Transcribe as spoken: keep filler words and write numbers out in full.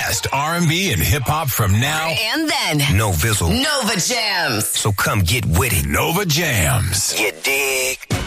best R and B and hip-hop from now and then. No Vizzle. Nova Jams. So come get with it. Nova Jams. You dig?